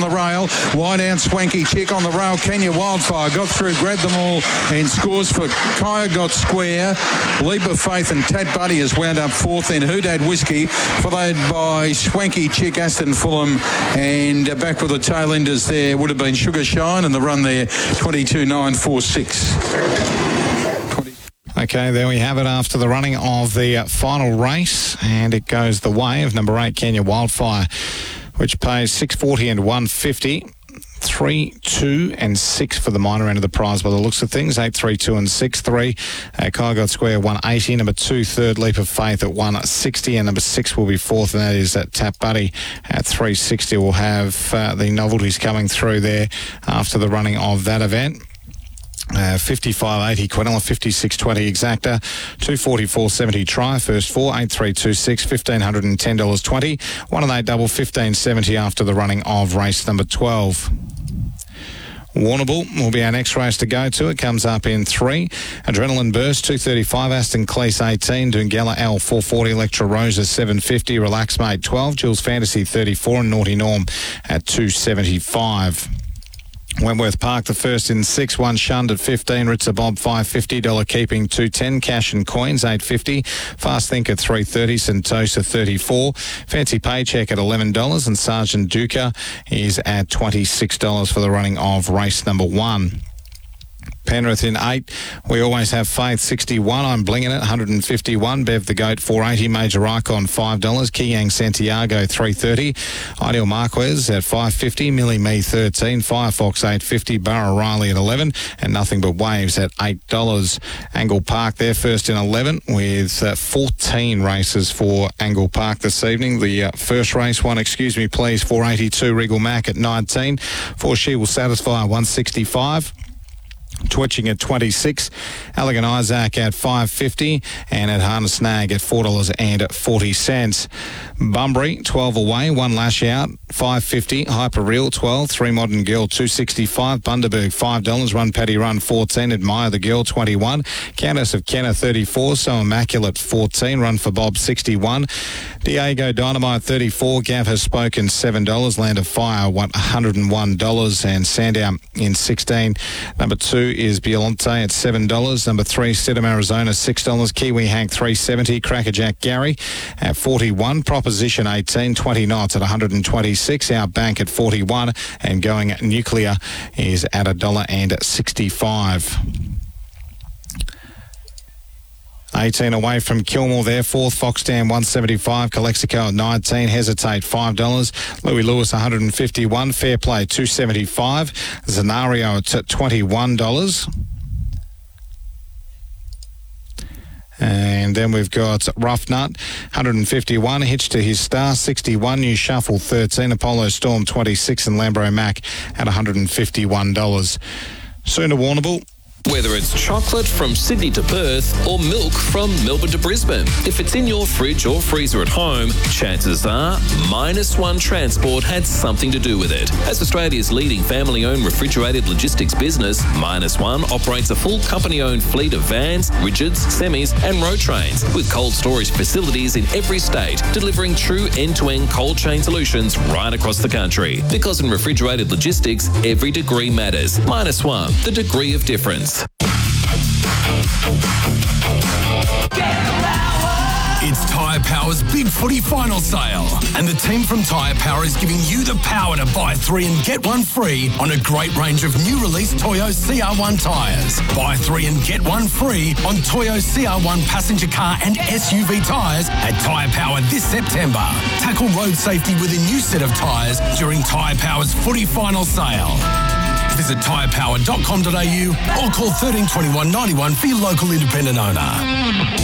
the rail. Wide out Swanky Chick on the rail. Kenya Wildfire got through, grabbed them all and scores for Kaya Got Square. Leap of Faith and Tat Buddy has wound up fourth in Hoodad Whiskey, followed by Swanky Chick, Aston Fulham, and back with the tail enders there would have been Sugar Shine, and the run there 22.946. Okay, there we have it after the running of the final race, and it goes the way of number 8, Kenya Wildfire, which pays $6.40 and $1.50. 3, 2 and 6 for the minor end of the prize by the looks of things. 8, 3, 2 and 6. 3, Kyle Got Square 180. Number 2, Third Leap of Faith at 160, and number 6 will be fourth, and that is Tap Buddy at 360. We'll have the novelties coming through there after the running of that event. 55.80 Quinella, 56.20 Exacta, 244.70 Try, first 4, 8326, $1,510.20, 1 and 8 double, 15.70 after the running of race number 12. Warrnambool will be our next race to go to. It comes up in 3. Adrenaline Burst, 235. Aston Cleese, 18. Doongella L, 440. Electra Rosa, 750. Relax Mate, 12. Jules Fantasy, 34. And Naughty Norm at 275. Wentworth Park, the first in 6, 1 shunned at 15, Ritzer Bob $5.50, Dollar Keeping 210, Cash and Coins $8.50, Fast Think at $3.30, Sentosa $34, Fancy Paycheck at $11, and Sergeant Duca is at $26 for the running of race number 1. Penrith in 8. We always have Faith 61. I'm blinging it 151. Bev the Goat 480. Major Icon $5. Kiyang Santiago $3.30. Ideal Marquez at $5.50. Millie Me 13. Firefox $8.50. Barra Riley at 11, and Nothing But Waves at $8. Angle Park there first in 11 with 14 races for Angle Park this evening. The first race one, excuse me please, 482 Regal Mac at 19. For She Will Satisfy 165. Twitching at 26, Elegant Isaac at $5.50, and at Harness Snag at $4.40. Bunbury 12 away, 1 Lash Out $5.50, Hyper Real 12, 3 Modern Girl $2.65, Bundaberg $5, Run Paddy Run 14, Admire the Girl 21, Countess of Kenna 34, So Immaculate 14, Run for Bob 61, Diego Dynamite 34, Gav Has Spoken $7, Land of Fire $101, and Sandown in 16. Number 2 is Biolante at $7. Number 3, Stidham Arizona $6, Kiwi Hank $3.70, Crackerjack Gary at 41, Proposition 18, 20 knots at 126, Outbank at 41, and Going Nuclear is at $1.65. 18 away from Kilmore there, 4th, Foxdam 175, Calexico at 19, Hesitate $5, Louis Lewis 151, Fair Play 275, Zenario at $21. And then we've got Rough Nut, 151, Hitch to His Star, 61, New Shuffle 13, Apollo Storm 26, and Lambro Mac at $151. Soon to Warrnambool. Whether it's chocolate from Sydney to Perth or milk from Melbourne to Brisbane, if it's in your fridge or freezer at home, chances are Minus One Transport had something to do with it. As Australia's leading family-owned refrigerated logistics business, Minus One operates a full company-owned fleet of vans, rigids, semis and road trains with cold storage facilities in every state, delivering true end-to-end cold chain solutions right across the country. Because in refrigerated logistics, every degree matters. Minus One, the degree of difference. It's Tyre Power's Big Footy Final Sale, and the team from Tyre Power is giving you the power to buy 3 and get 1 free on a great range of new release Toyo CR1 tyres. Buy 3 and get 1 free on Toyo CR1 passenger car and SUV tyres at Tyre Power this September. Tackle road safety with a new set of tyres during Tyre Power's Footy Final Sale. Visit tyrepower.com.au or call 13 21 91 for your local independent owner.